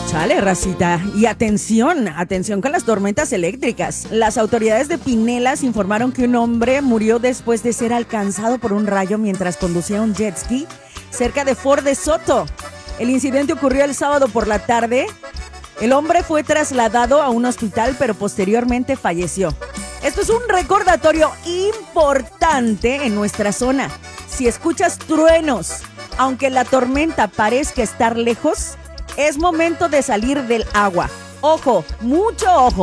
Chale, racita. Y atención con las tormentas eléctricas. Las autoridades de Pinellas informaron que un hombre murió después de ser alcanzado por un rayo mientras conducía un jet ski cerca de Fort de Soto. El incidente ocurrió el sábado por la tarde. El hombre fue trasladado a un hospital, pero posteriormente falleció. Esto es un recordatorio importante en nuestra zona. Si escuchas truenos, aunque la tormenta parezca estar lejos, es momento de salir del agua. Ojo, mucho ojo.